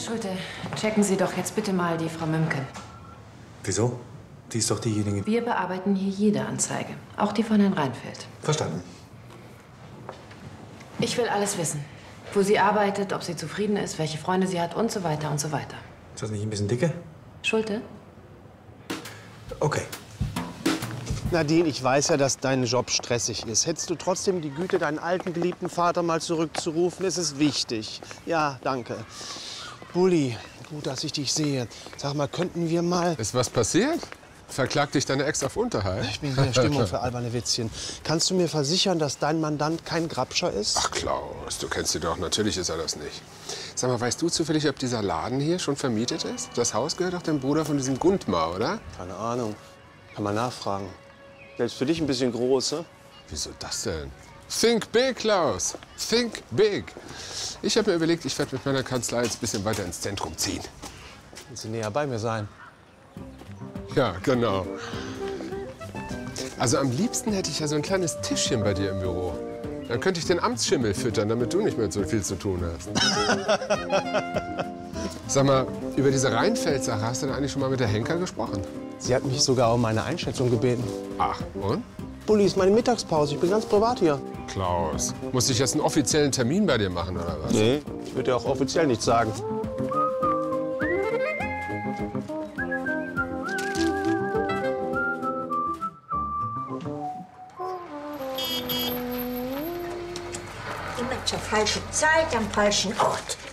Schulte, checken Sie doch jetzt bitte mal die Frau Mümken. Wieso? Die ist doch diejenige... Wir bearbeiten hier jede Anzeige, auch die von Herrn Reinfeldt. Verstanden. Ich will alles wissen. Wo sie arbeitet, ob sie zufrieden ist, welche Freunde sie hat und so weiter und so weiter. Ist das nicht ein bisschen dicke? Schulte? Okay. Nadine, ich weiß ja, dass dein Job stressig ist. Hättest du trotzdem die Güte, deinen alten, geliebten Vater mal zurückzurufen? Es ist wichtig. Ja, danke. Bulli, gut, dass ich dich sehe. Sag mal, könnten wir mal... Ist was passiert? Verklagt dich deine Ex auf Unterhalt? Ich bin in der Stimmung für alberne Witzchen. Kannst du mir versichern, dass dein Mandant kein Grabscher ist? Ach, Klaus, du kennst ihn doch. Natürlich ist er das nicht. Sag mal, weißt du zufällig, ob dieser Laden hier schon vermietet ist? Das Haus gehört doch dem Bruder von diesem Gundmar, oder? Keine Ahnung. Kann man nachfragen. Der ist für dich ein bisschen groß, ne? Wieso das denn? Think big, Klaus. Think big. Ich habe mir überlegt, ich werde mit meiner Kanzlei jetzt ein bisschen weiter ins Zentrum ziehen. Willst du näher bei mir sein? Ja, genau. Also am liebsten hätte ich ja so ein kleines Tischchen bei dir im Büro. Dann könnte ich den Amtsschimmel füttern, damit du nicht mehr so viel zu tun hast. Sag mal, über diese Reinfeldt-Sache hast du denn eigentlich schon mal mit der Henker gesprochen? Sie hat mich sogar um meine Einschätzung gebeten. Ach, und? Bulli, ist meine Mittagspause. Ich bin ganz privat hier. Klaus, muss ich jetzt einen offiziellen Termin bei dir machen, oder was? Nee, ich würde dir auch offiziell nichts sagen. Immer zur falschen Zeit am falschen Ort.